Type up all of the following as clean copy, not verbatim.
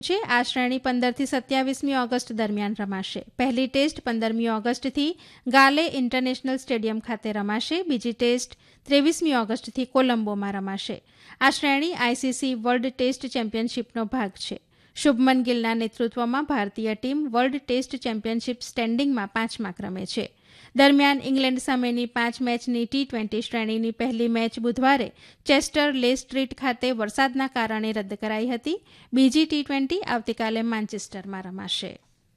છે. આ શ્રેણી 15થી 27મી ઓગસ્ટ દરમિયાન રમાશે. પહેલી ટેસ્ટ 15મી ઓગસ્ટથી ગાલે ઇન્ટરનેશનલ સ્ટેડિયમ ખાતે રમાશે. બીજી ટેસ્ટ 23મી ઓગસ્ટથી કોલંબોમાં રમાશે. આ શ્રેણી આઈસીસી વર્લ્ડ ટેસ્ટ ચેમ્પિયનશિપનો ભાગ છે. શુભમન ગિલના નેતૃત્વમાં ભારતીય ટીમ વર્લ્ડ ટેસ્ટ ચેમ્પિયનશિપ સ્ટેન્ડિંગમાં 5મા ક્રમે છે. દરમિયાન ઇંગ્લેન્ડ સામેની 5 મેચની T20 શ્રેણીની પહેલી મેચ બુધવારે ચેસ્ટર લે સ્ટ્રીટ ખાતે વરસાદના કારણે રદ કરાઈ હતી. બીજી T20 આવતીકાલે માન્ચેસ્ટરમાં રમાશે.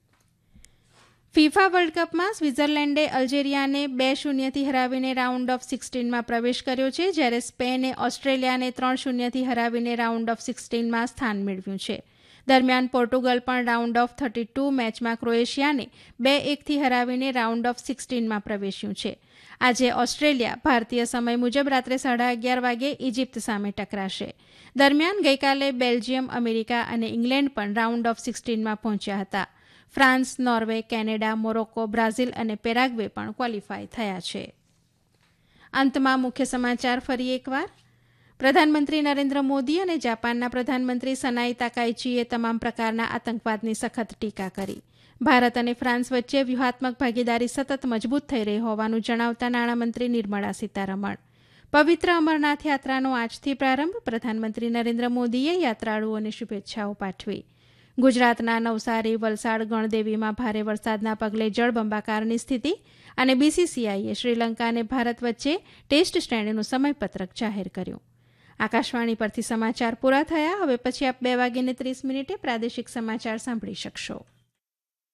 ફિફા વર્લ્ડ કપમાં સ્વિટ્ઝરલેન્ડે અલ્જેરિયાને 2-0થી હરાવીને રાઉન્ડ ઓફ 16માં પ્રવેશ કર્યો છે, જ્યારે સ્પેને ઓસ્ટ્રેલિયાને 3-0થી હરાવીને રાઉન્ડ ઓફ 16માં સ્થાન મેળવ્યું છે. દરમિયાન પોર્ટુગલ પણ રાઉન્ડ ઓફ 32 મેચમાં ક્રોએશિયાને 2-1થી હરાવીને રાઉન્ડ ઓફ 16માં પ્રવેશ્યું છે. આજે ઓસ્ટ્રેલિયા ભારતીય સમય મુજબ રાત્રે 11:30 વાગે ઇજિપ્ત સામે ટકરાશે. દરમિયાન ગઈકાલે બેલ્જિયમ, અમેરિકા અને ઇંગ્લેન્ડ પણ રાઉન્ડ ઓફ 16માં પહોંચ્યા હતા. France, Norway, Canada, Morocco, Brazil અને પેરાગ્વે પણ ક્વોલિફાય થયા છે. અંતમાં મુખ્ય સમાચાર ફરી એકવાર. પ્રધાનમંત્રી નરેન્દ્ર મોદી અને જાપાનના પ્રધાનમંત્રી સનાઈ તાકાઇચીએ તમામ પ્રકારના આતંકવાદની સખત ટીકા કરી. ભારત અને ફ્રાન્સ વચ્ચે વ્યૂહાત્મક ભાગીદારી સતત મજબૂત થઈ રહી હોવાનું જણાવતા નાણામંત્રી નિર્મળા સીતારમણ. પવિત્ર અમરનાથ યાત્રાનો આજથી પ્રારંભ. પ્રધાનમંત્રી નરેન્દ્ર મોદીએ યાત્રાળુઓને શુભેચ્છાઓ પાઠવી. ગુજરાતના નવસારી, વલસાડ, ગણદેવીમાં ભારે વરસાદના પગલે જળબંબાકારની સ્થિતિ અને બીસીસીઆઈએ શ્રીલંકા અને ભારત વચ્ચે ટેસ્ટ શ્રેણીનું સમયપત્રક જાહેર કર્યું. આકાશવાણી પરથી સમાચાર પૂરા થયા. હવે પછી આપ 2:30 પ્રાદેશિક સમાચાર સાંભળી શકશો.